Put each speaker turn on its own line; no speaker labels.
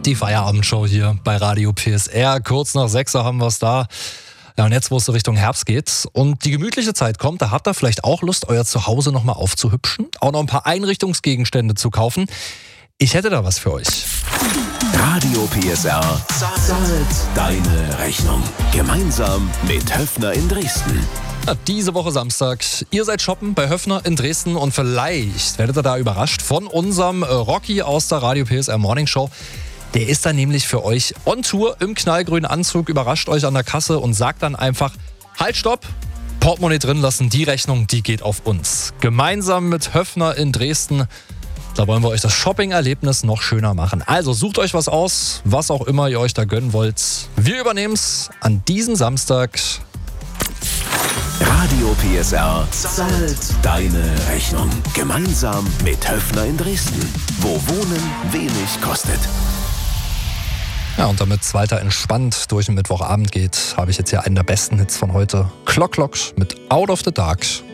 Die Feierabendshow hier bei Radio PSR. Kurz nach 6 Uhr haben wir es da. Ja, und jetzt, wo es so Richtung Herbst geht und die gemütliche Zeit kommt, da habt ihr vielleicht auch Lust, euer Zuhause nochmal aufzuhübschen, auch noch ein paar Einrichtungsgegenstände zu kaufen. Ich hätte da was für euch.
Radio PSR zahlt deine Rechnung. Gemeinsam mit Höffner in Dresden.
Ja, diese Woche Samstag. Ihr seid shoppen bei Höffner in Dresden und vielleicht werdet ihr da überrascht von unserem Rocky aus der Radio PSR Morning Show. Der ist dann nämlich für euch on Tour im knallgrünen Anzug, überrascht euch an der Kasse und sagt dann einfach, halt, stopp, Portemonnaie drin lassen, die Rechnung, die geht auf uns. Gemeinsam mit Höffner in Dresden, da wollen wir euch das Shopping-Erlebnis noch schöner machen. Also sucht euch was aus, was auch immer ihr euch da gönnen wollt. Wir übernehmen es an diesem Samstag.
Radio PSR zahlt deine Rechnung. Gemeinsam mit Höffner in Dresden, wo Wohnen wenig kostet.
Ja, und damit es weiter entspannt durch den Mittwochabend geht, habe ich jetzt hier einen der besten Hits von heute. Clock Clock mit Out of the Dark.